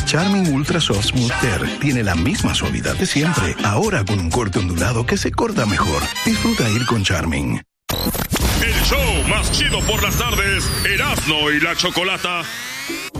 Charmin Ultra Soft Smooth Care tiene la misma suavidad de siempre, ahora con un corte ondulado que se corta mejor. Disfruta ir con Charmin. El show más chido por las tardes, Erasmo y la Chocolata.